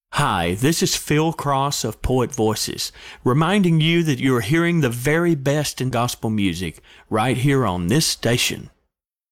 Hi, this is Phil Cross of Poet Voices, reminding you that you are hearing the very best in gospel music right here on this station.